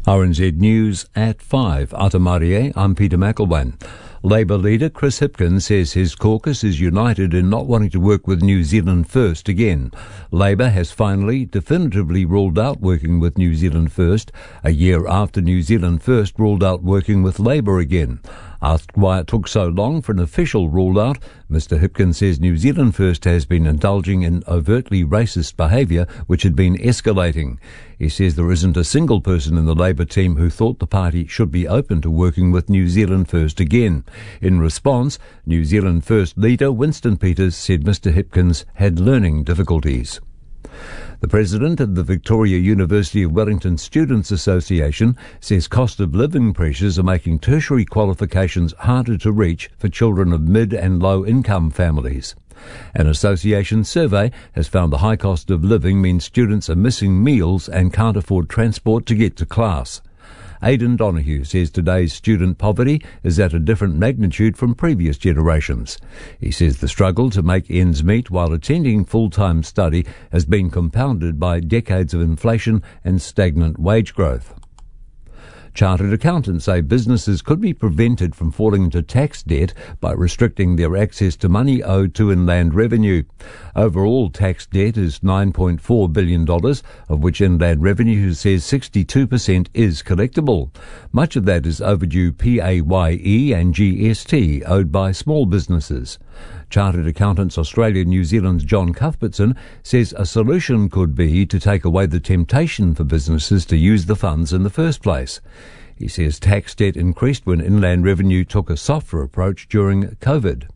RNZ News at 5. Atamarie, I'm Peter McElwain. Labour leader Chris Hipkins says his caucus is united in not wanting to work with New Zealand First again. Labour has finally definitively ruled out working with New Zealand First, a year after New Zealand First ruled out working with Labour again. Asked why it took so long for an official rule-out, Mr Hipkins says New Zealand First has been indulging in overtly racist behaviour which had been escalating. He says there isn't a single person in the Labour team who thought the party should be open to working with New Zealand First again. In response, New Zealand First leader Winston Peters said Mr Hipkins had learning difficulties. The president of the Victoria University of Wellington Students Association says cost of living pressures are making tertiary qualifications harder to reach for children of mid and low income families. An association survey has found the high cost of living means students are missing meals and can't afford transport to get to class. Aidan Donoghue says today's student poverty is at a different magnitude from previous generations. He says the struggle to make ends meet while attending full-time study has been compounded by decades of inflation and stagnant wage growth. Chartered accountants say businesses could be prevented from falling into tax debt by restricting their access to money owed to Inland Revenue. Overall tax debt is $9.4 billion, of which Inland Revenue says 62% is collectible. Much of that is overdue PAYE and GST owed by small businesses. Chartered Accountants Australia New Zealand's John Cuthbertson says a solution could be to take away the temptation for businesses to use the funds in the first place. He says tax debt increased when Inland Revenue took a softer approach during COVID.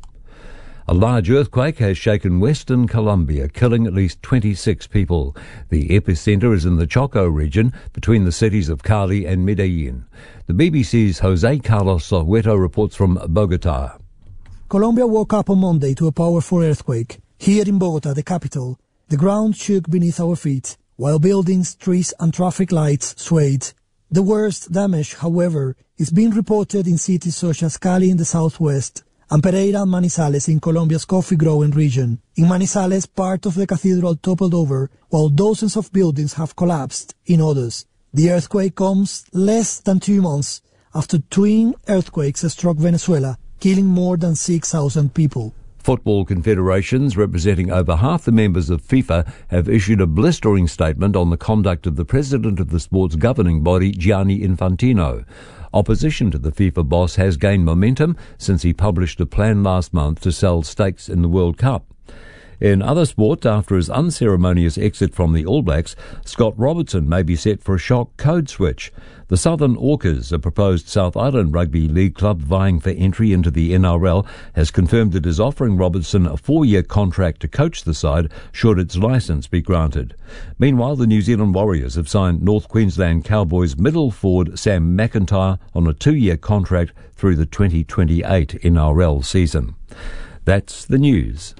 A large earthquake has shaken Western Colombia, killing at least 26 people. The epicenter is in the Choco region, between the cities of Cali and Medellin. The BBC's Jose Carlos Soweto reports from Bogotá. Colombia woke up on Monday to a powerful earthquake. Here in Bogotá, the capital, the ground shook beneath our feet, while buildings, trees and traffic lights swayed. The worst damage, however, is being reported in cities such as Cali in the southwest and Pereira and Manizales in Colombia's coffee-growing region. In Manizales, part of the cathedral toppled over, while dozens of buildings have collapsed in others. The earthquake comes less than 2 months after twin earthquakes struck Venezuela, killing more than 6,000 people. Football confederations representing over half the members of FIFA have issued a blistering statement on the conduct of the president of the sport's governing body, Gianni Infantino. Opposition to the FIFA boss has gained momentum since he published a plan last month to sell stakes in the World Cup. In other sport, after his unceremonious exit from the All Blacks, Scott Robertson may be set for a shock code switch. The Southern Orcas, a proposed South Island Rugby League club vying for entry into the NRL, has confirmed it is offering Robertson a 4-year contract to coach the side should its licence be granted. Meanwhile, the New Zealand Warriors have signed North Queensland Cowboys middle forward Sam McIntyre on a 2-year contract through the 2028 NRL season. That's the news.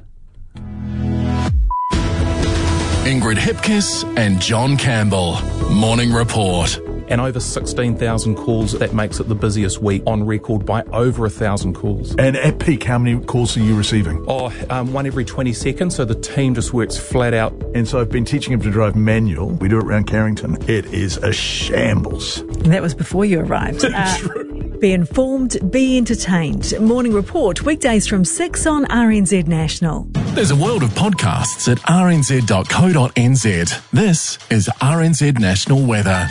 Ingrid Hipkiss and John Campbell. Morning Report. And over 16,000 calls. That makes it the busiest week on record by over 1,000 calls. And at peak, how many calls are you receiving? One every 20 seconds, so the team just works flat out. And so I've been teaching him to drive manual. We do it around Carrington. It is a shambles. And that was before you arrived. Be informed, be entertained. Morning Report, weekdays from 6 on RNZ National. There's a world of podcasts at rnz.co.nz. This is RNZ National Weather.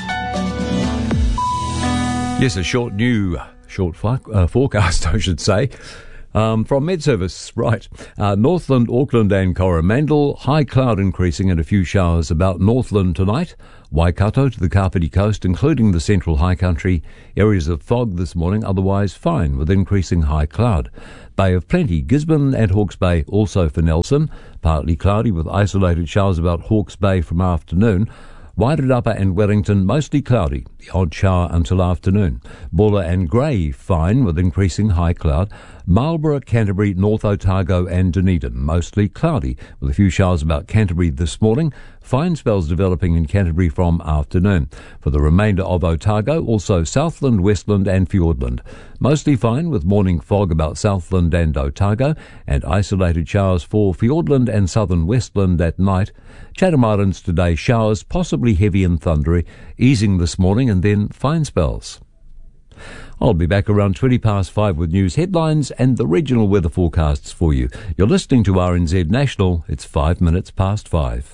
Yes, a short forecast, I should say. From MedService, right. Northland, Auckland and Coromandel, high cloud increasing and a few showers about Northland tonight. Waikato to the Kapiti coast, including the central high country. Areas of fog this morning, otherwise fine with increasing high cloud. Bay of Plenty, Gisborne and Hawke's Bay also for Nelson. Partly cloudy with isolated showers about Hawke's Bay from afternoon. Wairarapa and Wellington mostly cloudy, the odd shower until afternoon. Bulla and Grey fine with increasing high cloud. Marlborough, Canterbury, North Otago and Dunedin. Mostly cloudy, with a few showers about Canterbury this morning. Fine spells developing in Canterbury from afternoon. For the remainder of Otago, also Southland, Westland and Fiordland. Mostly fine, with morning fog about Southland and Otago, and isolated showers for Fiordland and southern Westland at night. Chatham Islands today, showers, possibly heavy and thundery, easing this morning and then fine spells. I'll be back around 5:20 with news headlines and the regional weather forecasts for you. You're listening to RNZ National. It's 5:05.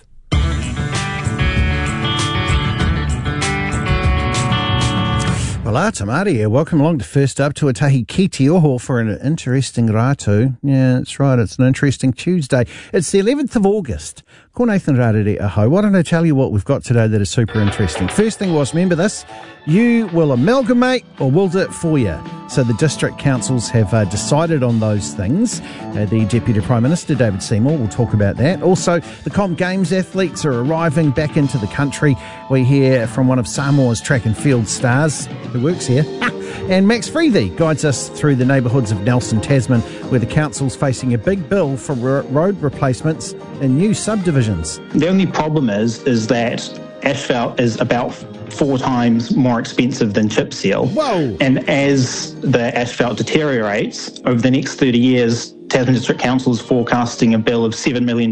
Well, Tamari here. Welcome along to First Up, Tuatahi ki te oho for an interesting rātou. Yeah, that's right. It's an interesting Tuesday. It's the 11th of August. Ko Nathan Rārere aho. Why don't I tell you what we've got today that is super interesting? First thing was, remember this, you will amalgamate or we'll do it for you. So the district councils have decided on those things. The Deputy Prime Minister, David Seymour, will talk about that. Also, the Comp Games athletes are arriving back into the country. We hear from one of Samoa's track and field stars who works here. And Max Freethy guides us through the neighbourhoods of Nelson, Tasman, where the council's facing a big bill for road replacements in new subdivisions. The only problem is that asphalt is about 4 times more expensive than chip seal. Whoa! And as the asphalt deteriorates, over the next 30 years, Tasman District Council is forecasting a bill of $7 million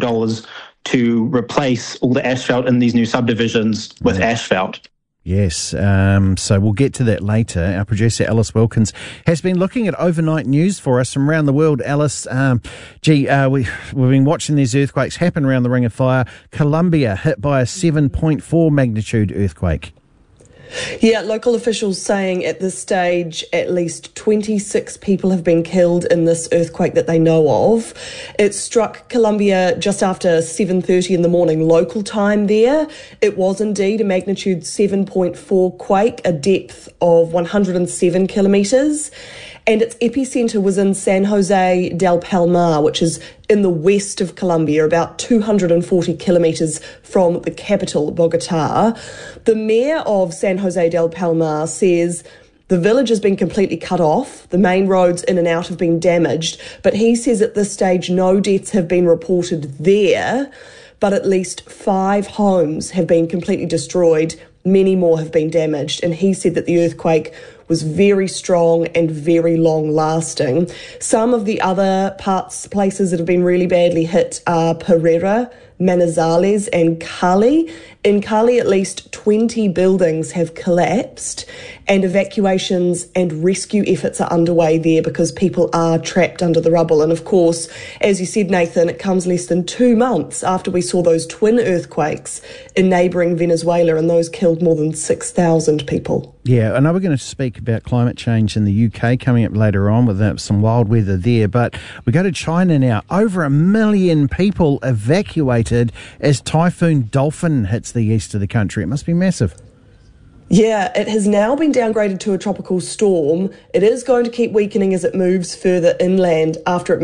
to replace all the asphalt in these new subdivisions with asphalt. Yes, so we'll get to that later. Our producer, Alice Wilkins, has been looking at overnight news for us from around the world. Alice, we've been watching these earthquakes happen around the Ring of Fire. Colombia hit by a 7.4 magnitude earthquake. Yeah, local officials saying at this stage at least 26 people have been killed in this earthquake that they know of. It struck Colombia just after 7:30 in the morning local time there. It was indeed a magnitude 7.4 quake, a depth of 107 kilometres. And its epicentre was in San Jose del Palmar, which is in the west of Colombia, about 240 kilometres from the capital, Bogota. The mayor of San Jose del Palmar says the village has been completely cut off. The main roads in and out have been damaged. But he says at this stage no deaths have been reported there, but at least 5 homes have been completely destroyed. Many more have been damaged. And he said that the earthquake was very strong and very long-lasting. Some of the other places that have been really badly hit are Pereira, Manizales and Cali. In Cali, at least 20 buildings have collapsed and evacuations and rescue efforts are underway there because people are trapped under the rubble. And of course, as you said, Nathan, it comes less than 2 months after we saw those twin earthquakes in neighbouring Venezuela, and those killed more than 6,000 people. Yeah, I know we're going to speak about climate change in the UK coming up later on with some wild weather there, but we go to China now. Over 1 million people evacuated as Typhoon Dolphin hits the east of the country. It must be massive. Yeah, it has now been downgraded to a tropical storm. It is going to keep weakening as it moves further inland after it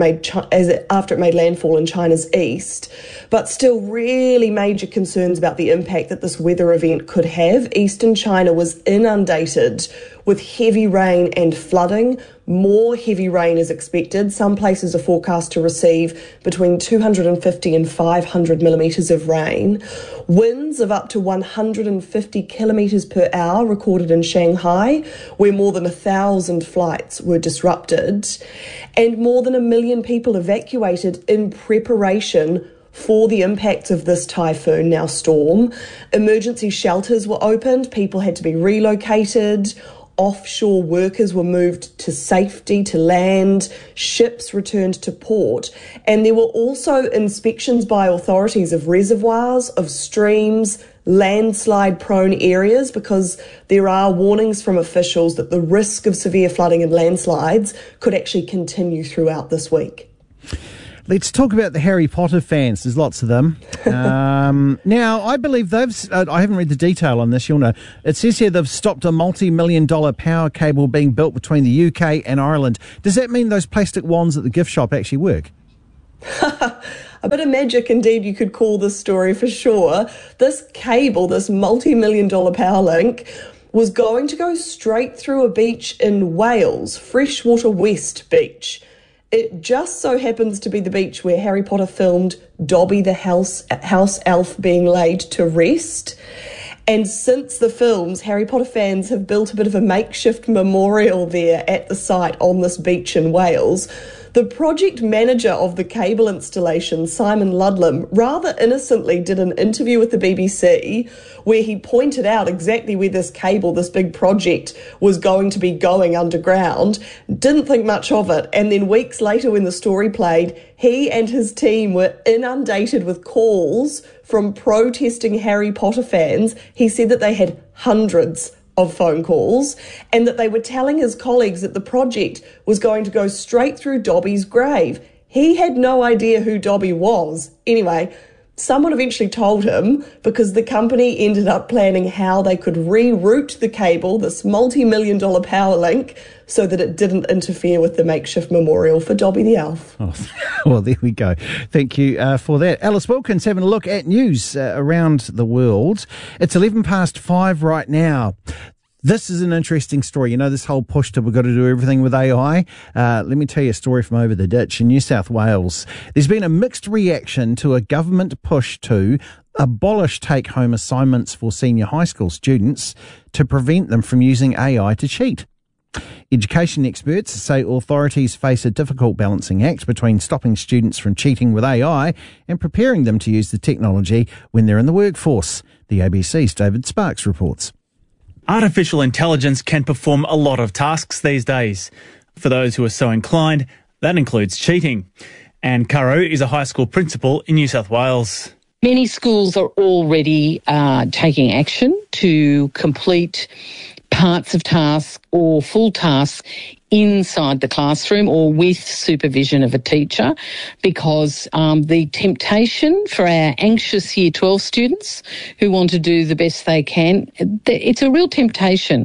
made landfall in China's east. But still really major concerns about the impact that this weather event could have. Eastern China was inundated with heavy rain and flooding. More heavy rain is expected. Some places are forecast to receive between 250 and 500 millimetres of rain. Winds of up to 150 kilometres per hour recorded in Shanghai, where more than 1,000 flights were disrupted. And more than 1 million people evacuated in preparation for the impacts of this typhoon, now storm. Emergency shelters were opened. People had to be relocated. Offshore workers were moved to safety, to land, ships returned to port, and there were also inspections by authorities of reservoirs, of streams, landslide-prone areas, because there are warnings from officials that the risk of severe flooding and landslides could actually continue throughout this week. Let's talk about the Harry Potter fans. There's lots of them. Now, I believe I haven't read the detail on this, you'll know. It says here they've stopped a multi-million-dollar power cable being built between the UK and Ireland. Does that mean those plastic wands at the gift shop actually work? A bit of magic indeed, you could call this story for sure. This cable, this multi-million-dollar power link, was going to go straight through a beach in Wales, Freshwater West Beach. It just so happens to be the beach where Harry Potter filmed Dobby the house elf being laid to rest. And since the films, Harry Potter fans have built a bit of a makeshift memorial there at the site on this beach in Wales. The project manager of the cable installation, Simon Ludlam, rather innocently did an interview with the BBC where he pointed out exactly where this cable, this big project, was going to be going underground. Didn't think much of it. And then weeks later when the story played, he and his team were inundated with calls from protesting Harry Potter fans. He said that they had hundreds of phone calls and that they were telling his colleagues that the project was going to go straight through Dobby's grave. He had no idea who Dobby was. Anyway, someone eventually told him because the company ended up planning how they could reroute the cable, this multi-million-dollar power link, so that it didn't interfere with the makeshift memorial for Dobby the Elf. Oh, well, there we go. Thank you for that. Alice Wilkins having a look at news around the world. It's 5:11 right now. This is an interesting story. You know, this whole push to we've got to do everything with AI. Let me tell you a story from over the ditch in New South Wales. There's been a mixed reaction to a government push to abolish take-home assignments for senior high school students to prevent them from using AI to cheat. Education experts say authorities face a difficult balancing act between stopping students from cheating with AI and preparing them to use the technology when they're in the workforce. The ABC's David Sparks reports. Artificial intelligence can perform a lot of tasks these days. For those who are so inclined, that includes cheating. Anne Currow is a high school principal in New South Wales. Many schools are already taking action to complete parts of tasks or full tasks inside the classroom or with supervision of a teacher, because the temptation for our anxious Year 12 students who want to do the best they can, it's a real temptation,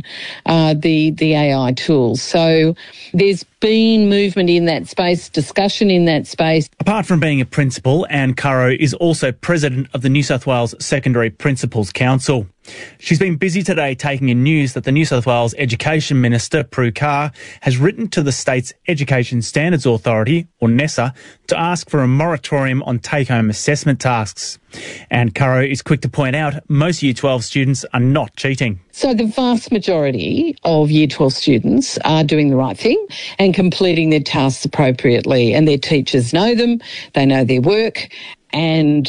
the AI tools. So there's been movement in that space, discussion in that space. Apart from being a principal, Anne Currow is also president of the New South Wales Secondary Principals Council. She's been busy today taking in news that the New South Wales Education Minister, Prue Car, has written to the state's Education Standards Authority, or NESA, to ask for a moratorium on take-home assessment tasks. And Currow is quick to point out most Year 12 students are not cheating. So the vast majority of Year 12 students are doing the right thing and completing their tasks appropriately, and their teachers know them, they know their work, and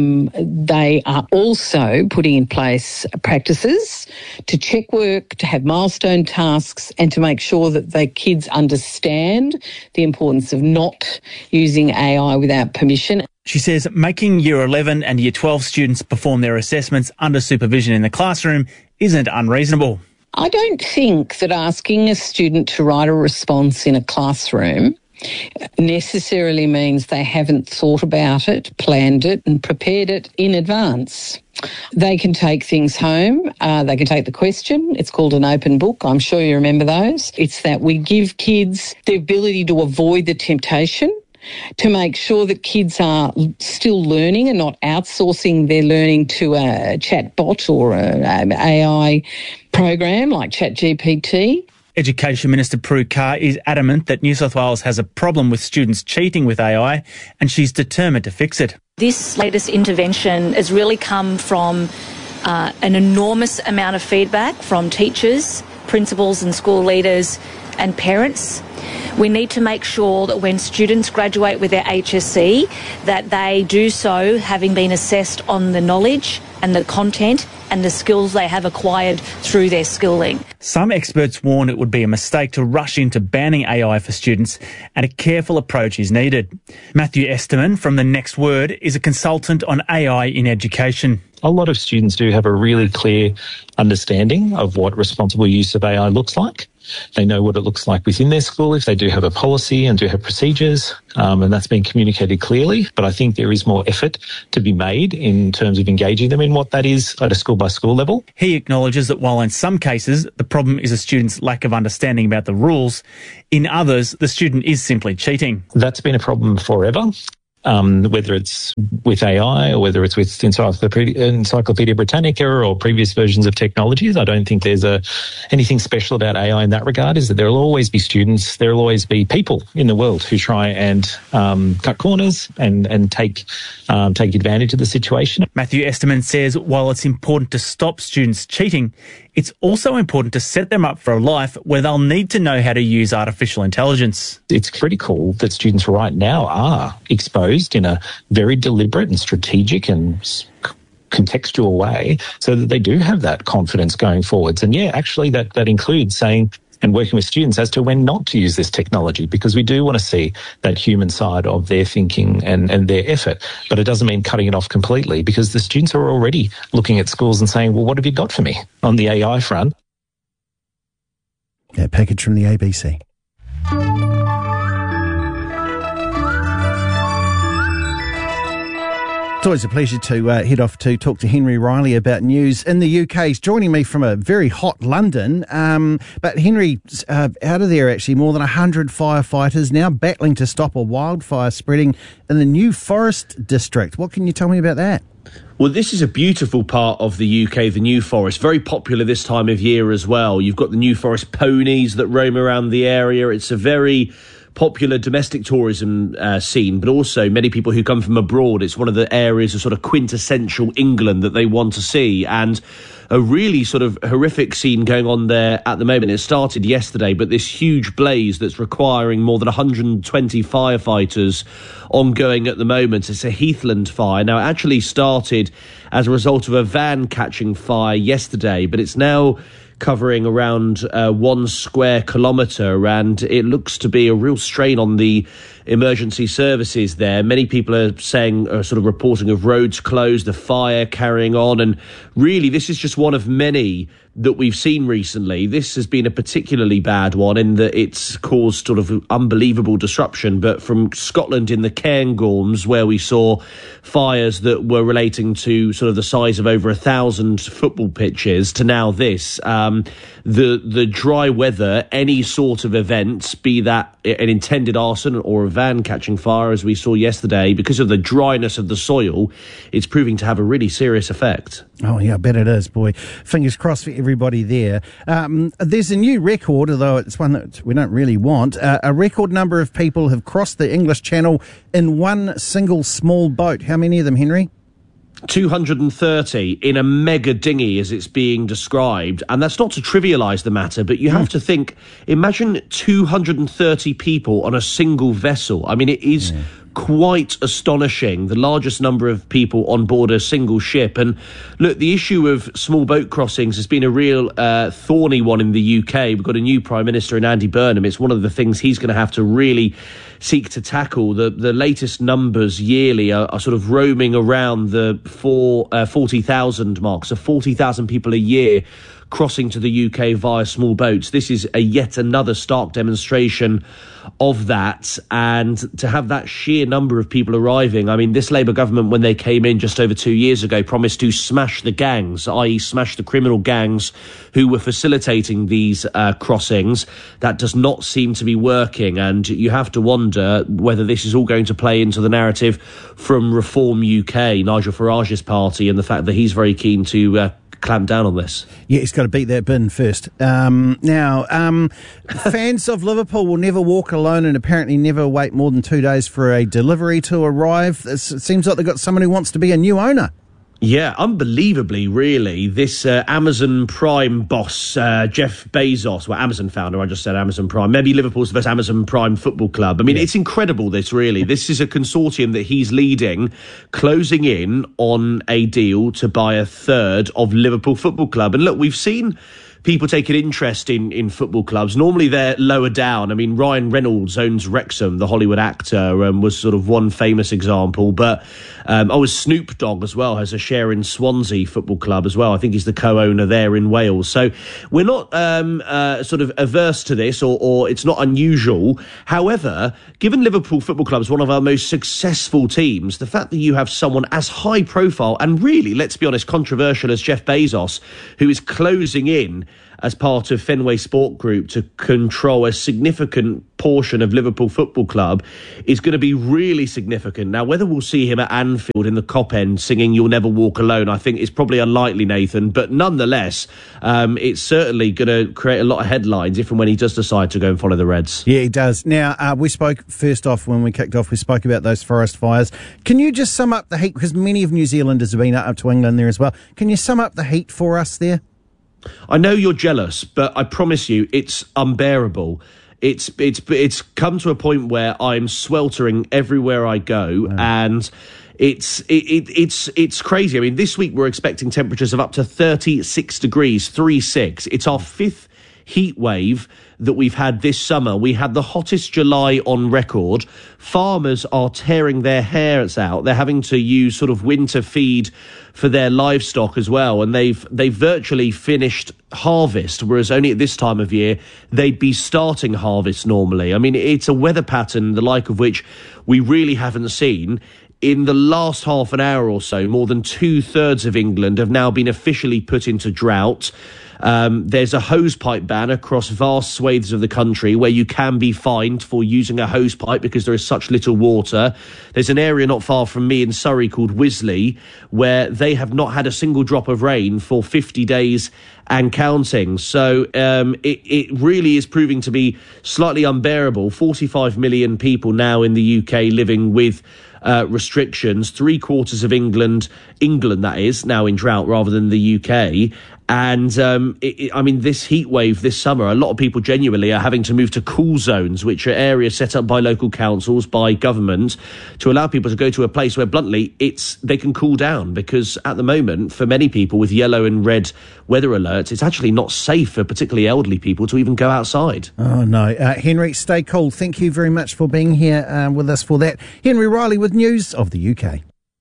they are also putting in place practices to check work, to have milestone tasks, and to make sure that the kids understand the importance of not using AI without permission. She says making Year 11 and Year 12 students perform their assessments under supervision in the classroom isn't unreasonable. I don't think that asking a student to write a response in a classroom necessarily means they haven't thought about it, planned it and prepared it in advance. They can take things home. They can take the question. It's called an open book. I'm sure you remember those. It's that we give kids the ability to avoid the temptation, to make sure that kids are still learning and not outsourcing their learning to a chatbot or an AI program like ChatGPT. Education Minister Prue Car is adamant that New South Wales has a problem with students cheating with AI, and she's determined to fix it. This latest intervention has really come from an enormous amount of feedback from teachers, principals and school leaders and parents. We need to make sure that when students graduate with their HSC, that they do so having been assessed on the knowledge and the content and the skills they have acquired through their schooling. Some experts warn it would be a mistake to rush into banning AI for students, and a careful approach is needed. Matthew Esterman from The Next Word is a consultant on AI in education. A lot of students do have a really clear understanding of what responsible use of AI looks like. They know what it looks like within their school if they do have a policy and do have procedures, and that's been communicated clearly. But I think there is more effort to be made in terms of engaging them in what that is at a school-by-school level. He acknowledges that while in some cases the problem is a student's lack of understanding about the rules, in others the student is simply cheating. That's been a problem forever. whether it's with AI or whether it's with Encyclopedia Britannica or previous versions of technologies. I don't think there's anything special about AI in that regard, is that there will always be students, there will always be people in the world who try and cut corners and take advantage of the situation. Matthew Esterman says while it's important to stop students cheating, it's also important to set them up for a life where they'll need to know how to use artificial intelligence. It's critical that students right now are exposed in a very deliberate and strategic and contextual way so that they do have that confidence going forwards. And yeah, actually that includes saying and working with students as to when not to use this technology, because we do want to see that human side of their thinking and their effort. But it doesn't mean cutting it off completely, because the students are already looking at schools and saying, well, what have you got for me on the AI front? That package from the ABC. It's always a pleasure to head off to talk to Henry Riley about news in the UK. He's joining me from a very hot London. But Henry, out of there actually, more than 100 firefighters now battling to stop a wildfire spreading in the New Forest district. What can you tell me about that? Well, this is a beautiful part of the UK, the New Forest. Very popular this time of year as well. You've got the New Forest ponies that roam around the area. It's a very popular domestic tourism scene, but also many people who come from abroad. It's one of the areas of sort of quintessential England that they want to see, and a really sort of horrific scene going on there at the moment. It started yesterday, but this huge blaze that's requiring more than 120 firefighters ongoing at the moment. It's a heathland fire. Now, it actually started as a result of a van catching fire yesterday, but it's now covering around 1 square kilometre, and it looks to be a real strain on the emergency services there. Many people are saying, sort of reporting of roads closed, the fire carrying on, and really this is just one of many that we've seen recently. This has been a particularly bad one in that it's caused sort of unbelievable disruption. But from Scotland in the Cairngorms, where we saw fires that were relating to sort of the size of over 1,000 football pitches, to now this, the dry weather, any sort of event, be that an intended arson or a van catching fire, as we saw yesterday, because of the dryness of the soil, it's proving to have a really serious effect. Oh, yeah, I bet it is, boy. Fingers crossed for everybody there. There's a new record, although it's one that we don't really want. A record number of people have crossed the English Channel in one single small boat. How many of them, Henry? 230 in a mega dinghy, as it's being described. And that's not to trivialise the matter, but you have to think, imagine 230 people on a single vessel. I mean, it is quite astonishing, the largest number of people on board a single ship. And look, the issue of small boat crossings has been a real thorny one in the UK. We've got a new Prime Minister in Andy Burnham. It's one of the things he's going to have to really seek to tackle. The latest numbers yearly are sort of roaming around the 40,000 mark. So 40,000 people a year crossing to the UK via small boats. This is yet another stark demonstration of that, and to have that sheer number of people arriving. I mean, this Labour government, when they came in just over 2 years ago, promised to smash the gangs, i.e. smash the criminal gangs who were facilitating these crossings. That does not seem to be working, and you have to wonder whether this is all going to play into the narrative from Reform UK, Nigel Farage's party, and the fact that he's very keen to clamp down on this. Yeah, he's got to beat that bin first. Now, fans of Liverpool will never walk alone and apparently never wait more than 2 days for a delivery to arrive. It seems like they've got someone who wants to be a new owner. Yeah, unbelievably, really. This Amazon Prime boss, Jeff Bezos, well, Amazon founder, I just said Amazon Prime. Maybe Liverpool's the first Amazon Prime football club. I mean, it's incredible, this, really. This is a consortium that he's leading, closing in on a deal to buy a third of Liverpool Football Club. And look, we've seen people take an interest in football clubs. Normally they're lower down. I mean, Ryan Reynolds owns Wrexham, the Hollywood actor, was sort of one famous example. But Snoop Dogg as well has a share in Swansea Football Club as well. I think he's the co-owner there in Wales. So we're not sort of averse to this, or it's not unusual. However, given Liverpool Football Club is one of our most successful teams, the fact that you have someone as high profile and really, let's be honest, controversial as Jeff Bezos, who is closing in as part of Fenway Sport Group to control a significant portion of Liverpool Football Club is going to be really significant. Now, whether we'll see him at Anfield in the Kop End singing You'll Never Walk Alone, I think is probably unlikely, Nathan. But nonetheless, it's certainly going to create a lot of headlines if and when he does decide to go and follow the Reds. Yeah, he does. Now, we spoke first off when we kicked off, we spoke about those forest fires. Can you just sum up the heat? Because many of New Zealanders have been up to England there as well. Can you sum up the heat for us there? I know you're jealous, but I promise you it's unbearable. It's come to a point where I'm sweltering everywhere I go, and it's crazy. I mean, this week we're expecting temperatures of up to 36 degrees, 36. It's our fifth heat wave that we've had this summer. We had the hottest July on record. Farmers are tearing their hairs out. They're having to use sort of winter feed for their livestock as well, and they've virtually finished harvest, whereas only at this time of year they'd be starting harvest normally. I mean, it's a weather pattern the like of which we really haven't seen. In the last half an hour or so, more than 2/3 of England have now been officially put into drought. There's a hosepipe ban across vast swathes of the country where you can be fined for using a hosepipe because there is such little water. There's an area not far from me in Surrey called Wisley where they have not had a single drop of rain for 50 days and counting. So it really is proving to be slightly unbearable. 45 million people now in the UK living with restrictions. 3/4 of England that is, now in drought rather than the UK. And I mean, this heat wave this summer, a lot of people genuinely are having to move to cool zones, which are areas set up by local councils, by government, to allow people to go to a place where, bluntly, they can cool down. Because at the moment, for many people with yellow and red weather alerts, it's actually not safe for particularly elderly people to even go outside. Oh, no. Henry, stay cool. Thank you very much for being here with us for that. Henry Riley with news of the UK.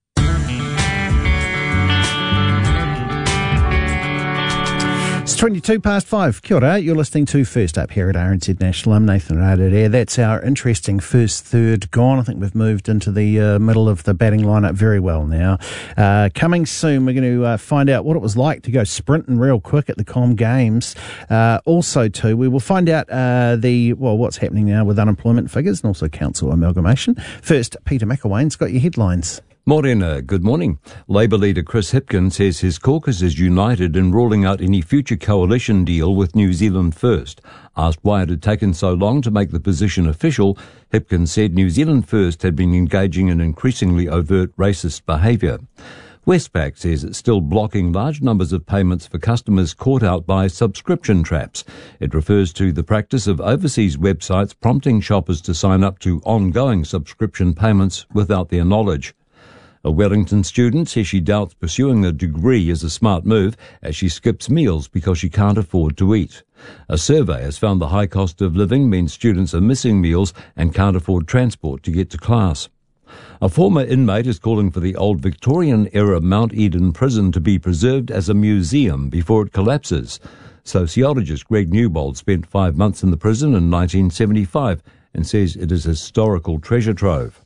It's 5:22. Kia ora. You're listening to First Up here at RNZ National. I'm Nathan Radadair. That's our interesting first third gone. I think we've moved into the middle of the batting lineup very well now. Coming soon, we're going to find out what it was like to go sprinting real quick at the Com Games. Also, too, we will find out what's happening now with unemployment figures and also council amalgamation. First, Peter McElwain's got your headlines. Morena, good morning. Labour leader Chris Hipkins says his caucus is united in ruling out any future coalition deal with New Zealand First. Asked why it had taken so long to make the position official, Hipkins said New Zealand First had been engaging in increasingly overt racist behaviour. Westpac says it's still blocking large numbers of payments for customers caught out by subscription traps. It refers to the practice of overseas websites prompting shoppers to sign up to ongoing subscription payments without their knowledge. A Wellington student says she doubts pursuing a degree is a smart move as she skips meals because she can't afford to eat. A survey has found the high cost of living means students are missing meals and can't afford transport to get to class. A former inmate is calling for the old Victorian-era Mount Eden prison to be preserved as a museum before it collapses. Sociologist Greg Newbold spent 5 months in the prison in 1975 and says it is a historical treasure trove.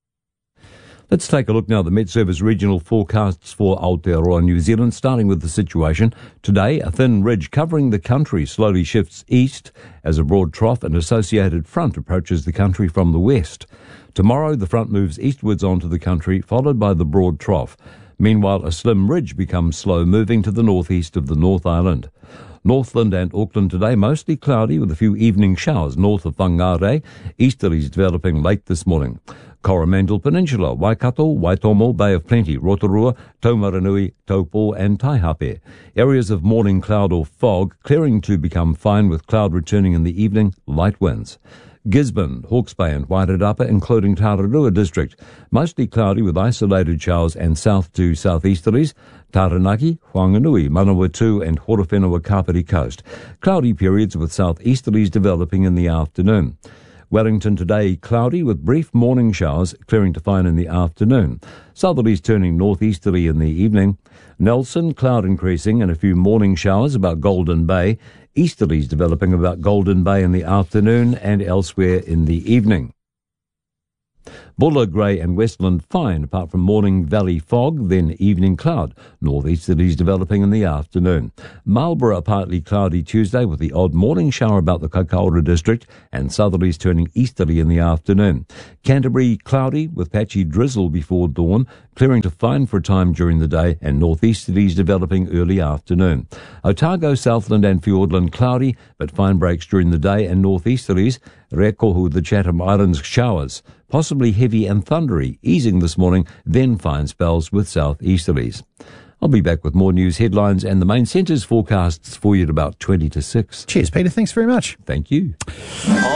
Let's take a look now at the Met Service regional forecasts for Aotearoa, New Zealand, starting with the situation. Today, a thin ridge covering the country slowly shifts east as a broad trough and associated front approaches the country from the west. Tomorrow, the front moves eastwards onto the country, followed by the broad trough. Meanwhile, a slim ridge becomes slow, moving to the northeast of the North Island. Northland and Auckland today, mostly cloudy with a few evening showers north of Whangarei. Easterlies developing late this morning. Coromandel Peninsula, Waikato, Waitomo, Bay of Plenty, Rotorua, Taumaranui, Taupo and Taihape. Areas of morning cloud or fog clearing to become fine with cloud returning in the evening, light winds. Gisborne, Hawke's Bay and Wairarapa, including Tararua District. Mostly cloudy with isolated showers and south to southeasterlies. Taranaki, Whanganui, Manawatu and Horowhenua Kapiti Coast. Cloudy periods with southeasterlies developing in the afternoon. Wellington today cloudy with brief morning showers, clearing to fine in the afternoon. Southerlies turning northeasterly in the evening. Nelson, cloud increasing and a few morning showers about Golden Bay. Easterlies developing about Golden Bay in the afternoon and elsewhere in the evening. Buller, grey and Westland fine, apart from morning valley fog, then evening cloud. Northeasterlies developing in the afternoon. Marlborough, partly cloudy Tuesday with the odd morning shower about the Kaikoura district and southerlies turning easterly in the afternoon. Canterbury, cloudy with patchy drizzle before dawn, clearing to fine for a time during the day and northeasterlies developing early afternoon. Otago, Southland and Fiordland cloudy, but fine breaks during the day and northeasterlies. Rekohu, the Chatham Islands, showers, possibly heavy and thundery, easing this morning, then fine spells with southeasterlies. I'll be back with more news headlines and the main centres forecasts for you at about 20 to 6. Cheers, Peter. Thanks very much. Thank you.